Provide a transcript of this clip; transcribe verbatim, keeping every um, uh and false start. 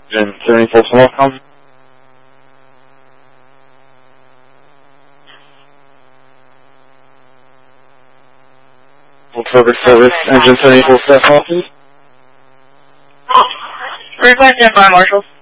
Engine seventy-four Welcome. Full service service, engine seventy-four Welcome. Request by Marshall.